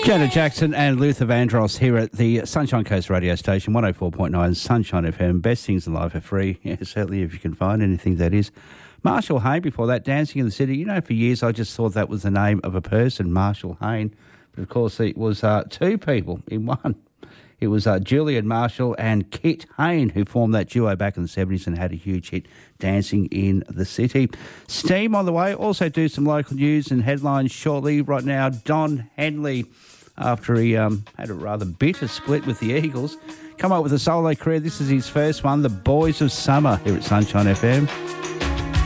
Janet Jackson and Luther Vandross here at the Sunshine Coast radio station, 104.9 Sunshine FM. Best things in life are free. Yeah, certainly if you can find anything, that is. Marshall Hayne, before that, Dancing in the City. You know, for years I just thought that was the name of a person, Marshall Hayne. But, of course, it was two people in one. It was Julian Marshall and Kit Hayne who formed that duo back in the 70s and had a huge hit, Dancing in the City. Steam on the way. Also do some local news and headlines shortly. Right now, Don Henley, after he had a rather bitter split with the Eagles, come up with a solo career. This is his first one, The Boys of Summer, here at Sunshine FM.